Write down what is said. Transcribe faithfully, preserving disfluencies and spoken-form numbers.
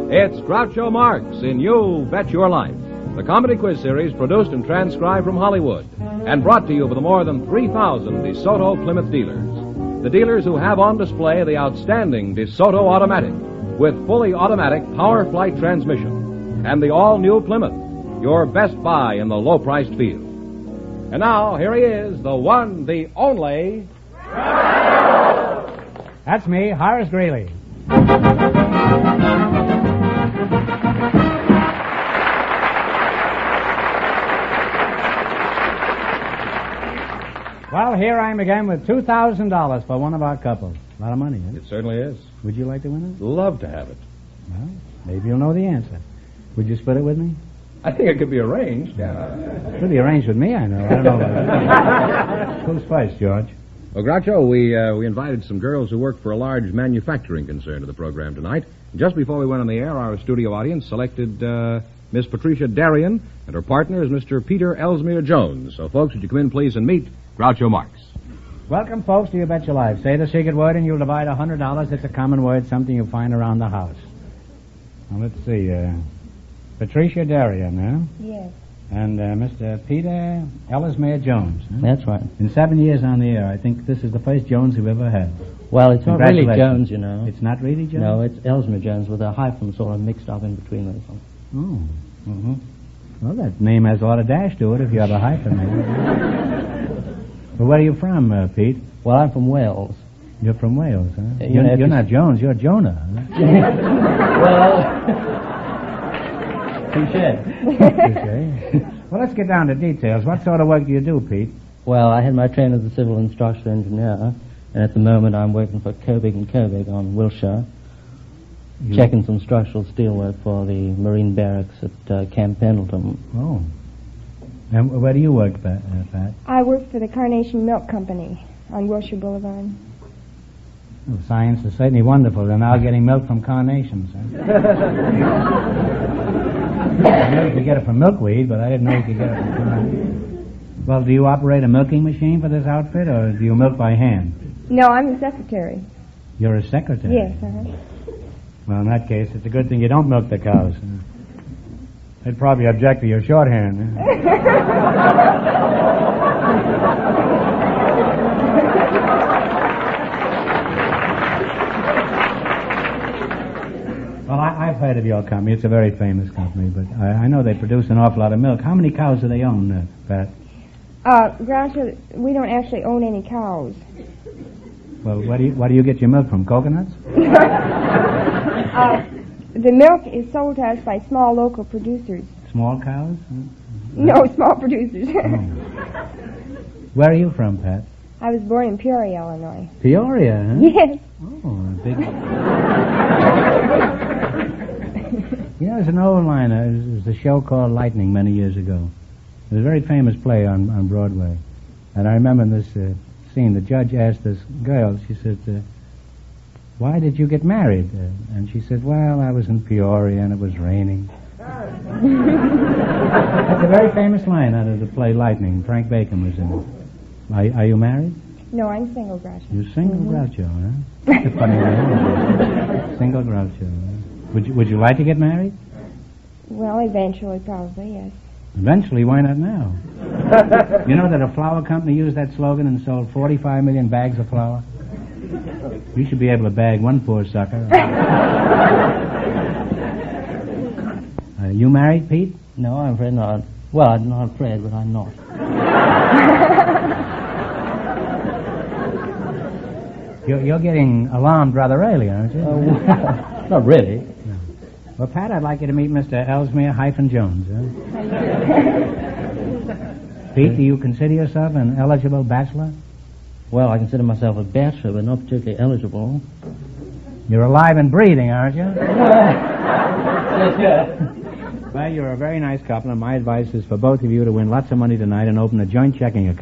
It's Groucho Marx in You Bet Your Life, the comedy quiz series produced and transcribed from Hollywood and brought to you by the more than three thousand DeSoto Plymouth dealers. The dealers who have on display the outstanding DeSoto Automatic with fully automatic power flight transmission and the all-new Plymouth, your best buy in the low-priced field. And now, here he is, the one, the only... That's me, Horace Greeley. Well, here I am again with two thousand dollars for one of our couples. A lot of money, huh? It certainly is. Would you like to win it? Love to have it. Well, maybe you'll know the answer. Would you split it with me? I think it could be arranged. It could be arranged with me, I know. I don't know. Who's first, George? Well, Groucho, we, uh, we invited some girls who work for a large manufacturing concern to the program tonight. Just before we went on the air, our studio audience selected uh, Miss Patricia Darien, and her partner is Mister Peter Ellesmere Jones. So, folks, would you come in, please, and meet Groucho Marx. Welcome, folks, to You Bet Your Life. Say the secret word and you'll divide one hundred dollars. It's a common word, something you find around the house. Now, let's see. Uh, Patricia Darien, huh? Yes. And uh, Mister Peter Ellesmere Jones. Huh? That's right. In seven years on the air, I think this is the first Jones we've ever had. Well, it's not really Congratulations. Jones, you know. It's not really Jones? No, it's Ellesmere Jones with a hyphen sort of mixed up in between those. Oh. Mm-hmm. Well, that name has a lot of dash to it if you have a hyphen. Well, where are you from, uh, Pete? Well, I'm from Wales. You're from Wales, huh? Uh, you you're know, you're if not Jones, you're Jonah. Huh? Well... Touche. Touche. Well, let's get down to details. What sort of work do you do, Pete? Well, I had my training as a civil and structural engineer, and at the moment I'm working for Kobig and Kobig on Wilshire, you... checking some structural steelwork for the Marine Barracks at uh, Camp Pendleton. Oh. And where do you work, Pat? Uh, Pat? I work for the Carnation Milk Company on Wilshire Boulevard. Oh, science is certainly wonderful. They're now getting milk from carnations. Huh? I knew you could get it from milkweed, but I didn't know you could get it from carnations. Well, do you operate a milking machine for this outfit, or do you milk by hand? No, I'm the secretary. You're a secretary? Yes, uh-huh. Well, in that case, it's a good thing you don't milk the cows. They'd probably object to your shorthand. Huh? Well, I, I've heard of your company. It's a very famous company, but I, I know they produce an awful lot of milk. How many cows do they own, uh, Pat? Uh, Groucho, we don't actually own any cows. Well, where do you, where do you get your milk from? Coconuts? uh, the milk is sold to us by small local producers. Small cows? Huh? No, small producers. Oh. Where are you from, Pat? I was born in Peoria, Illinois. Peoria, huh? Yes. Oh, a big... You know, there's an old line. Uh, there was a show called Lightning many years ago. It was a very famous play on, on Broadway. And I remember in this uh, scene, the judge asked this girl, she said, uh, why did you get married? Uh, and she said, well, I was in Peoria and it was raining. That's a very famous line out of the play Lightning. Frank Bacon was in it. Are, are you married? No, I'm single, Groucho. You're single, mm-hmm. Groucho, huh? That's a funny name. Single Groucho, huh? Would you, would you like to get married? Well, eventually, probably, yes. Eventually, why not now? You know that a flour company used that slogan and sold forty-five million bags of flour? You should be able to bag one poor sucker. uh, you married, Pete? No, I'm afraid not. Well, I'm not afraid, but I'm not. you're, you're getting alarmed rather early, aren't you? Uh, well, not really. No. Well, Pat, I'd like you to meet Mister Ellesmere hyphen Jones. Huh? Pete, do you consider yourself an eligible bachelor? Well, I consider myself a bachelor, but not particularly eligible. You're alive and breathing, aren't you? Yes, sir. Well, you're a very nice couple, and my advice is for both of you to win lots of money tonight and open a joint checking account.